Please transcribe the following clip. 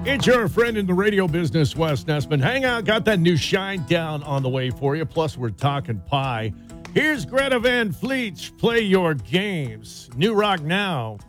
It's your friend in the radio business, Wes Nessman. Hang out, got that new Shine Down on the way for you. Plus, we're talking pie. Here's Greta Van Fleet. Play your games. New rock now.